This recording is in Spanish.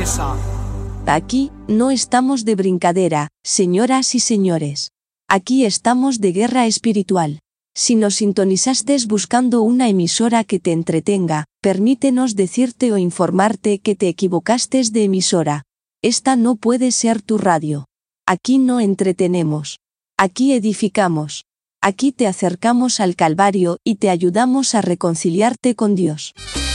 Aquí no estamos de brincadera, señoras y señores. Aquí estamos de guerra espiritual. Si nos sintonizaste buscando una emisora que te entretenga, permítenos decirte o informarte que te equivocaste de emisora. Esta no puede ser tu radio. Aquí no entretenemos. Aquí edificamos. Aquí te acercamos al Calvario y te ayudamos a reconciliarte con Dios.